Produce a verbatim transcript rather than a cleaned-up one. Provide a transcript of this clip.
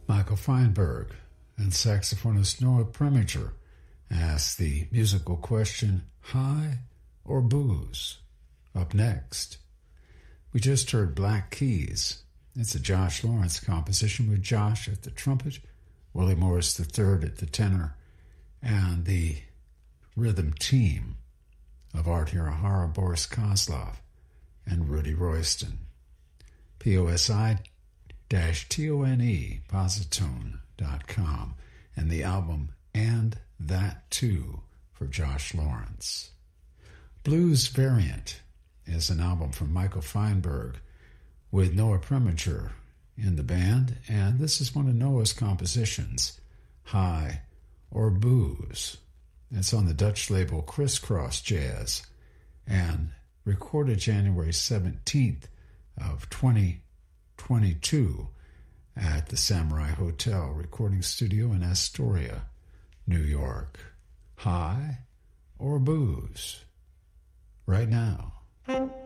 Michael Feinberg and saxophonist Noah Preminger ask the musical question, high or booze? Up next, we just heard Black Keys. It's a Josh Lawrence composition with Josh at the trumpet, Willie Morris the third at the tenor, and the rhythm team of Art Hirahara, Boris Kozlov, and Rudy Royston. P O S I T O N E, positone dot com, and the album And That Too for Josh Lawrence. Blues Variant is an album from Michael Feinberg with Noah Preminger in the band, and this is one of Noah's compositions, High or Booze. It's on the Dutch label Crisscross Jazz and recorded January seventeenth of twenty twenty-two at the Samurai Hotel recording studio in Astoria, New York. High or Booze? Right now.